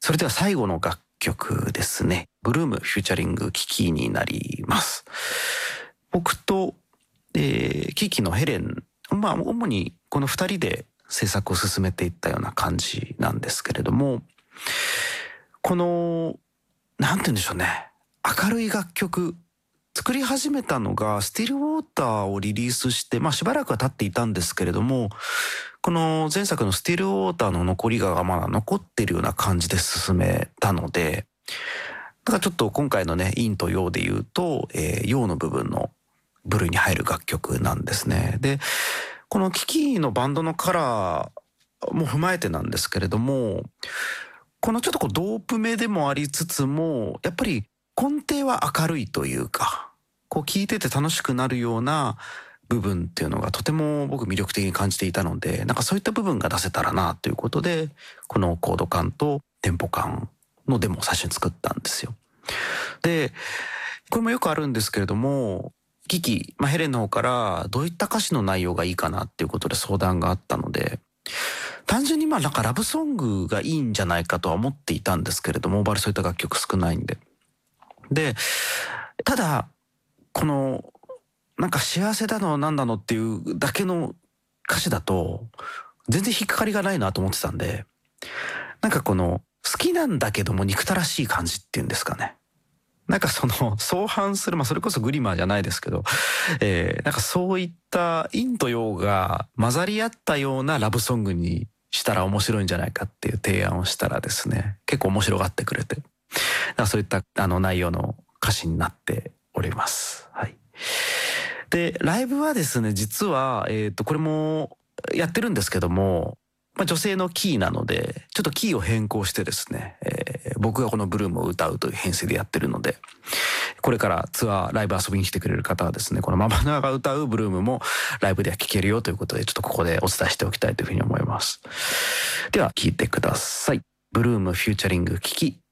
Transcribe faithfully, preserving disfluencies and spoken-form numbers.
それでは最後の楽曲ですね。ブルームフューチャリングキキになります。僕と、えー、キキのヘレン、まあ主にこの二人で制作を進めていったような感じなんですけれども、このなんて言うんでしょうね、明るい楽曲作り始めたのがスティルウォーターをリリースして、まあしばらくは経っていたんですけれども、この前作のスティルウォーターの残りがまだ残っているような感じで進めたので、だからちょっと今回のね、陰と陽で言うと、えー、陽の部分の部類に入る楽曲なんですね。で、このキキのバンドのカラーも踏まえてなんですけれども、このちょっとこうドープ目でもありつつも、やっぱり根底は明るいというか、こう聴いてて楽しくなるような部分っていうのがとても僕魅力的に感じていたので、なんかそういった部分が出せたらなということで、このコード感とテンポ感のデモを最初に作ったんですよ。で、これもよくあるんですけれども、キキ、まあ、ヘレンの方からどういった歌詞の内容がいいかなっていうことで相談があったので、単純にまあなんかラブソングがいいんじゃないかとは思っていたんですけれども、モーバルそういった楽曲少ないんで。で、ただ、この、なんか幸せだのなんだのっていうだけの歌詞だと、全然引っかかりがないなと思ってたんで、なんかこの、好きなんだけども憎たらしい感じっていうんですかね。なんかその相反する、まあそれこそグリマーじゃないですけど、えー、なんかそういった陰と陽が混ざり合ったようなラブソングにしたら面白いんじゃないかっていう提案をしたらですね、結構面白がってくれて、だからそういったあの内容の歌詞になっております。はい。で、ライブはですね、実は、えっと、これもやってるんですけども、まあ、女性のキーなので、ちょっとキーを変更してですね、えー、僕がこのブルームを歌うという編成でやってるので、これからツアー、ライブ遊びに来てくれる方はですね、このママナが歌うブルームもライブでは聴けるよということで、ちょっとここでお伝えしておきたいというふうに思います。では、聴いてください。ブルームフューチャリングキキ。